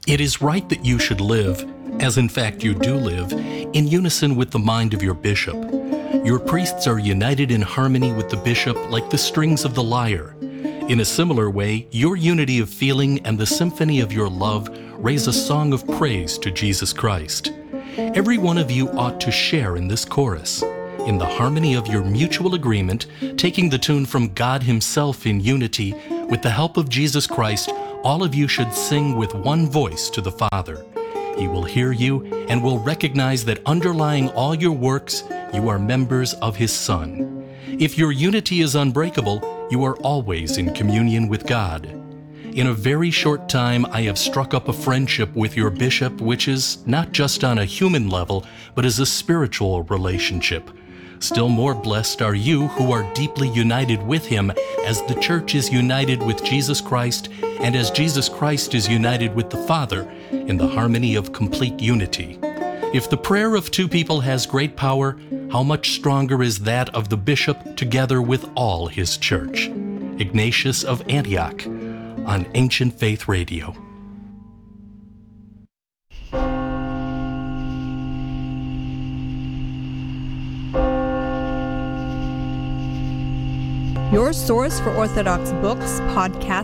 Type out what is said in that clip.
It is right that you should live, as in fact you do live, in unison with the mind of your bishop. Your priests are united in harmony with the bishop like the strings of the lyre. In a similar way, your unity of feeling and the symphony of your love raise a song of praise to Jesus Christ. Every one of you ought to share in this chorus, in the harmony of your mutual agreement, taking the tune from God Himself in unity. With the help of Jesus Christ, all of you should sing with one voice to the Father. He will hear you and will recognize that underlying all your works, you are members of His Son. If your unity is unbreakable, you are always in communion with God. In a very short time, I have struck up a friendship with your bishop, which is not just on a human level, but is a spiritual relationship. Still more blessed are you who are deeply united with him, as the church is united with Jesus Christ, and as Jesus Christ is united with the Father, in the harmony of complete unity. If the prayer of two people has great power, how much stronger is that of the bishop together with all his church? Ignatius of Antioch, on Ancient Faith Radio. Your source for Orthodox books, podcasts,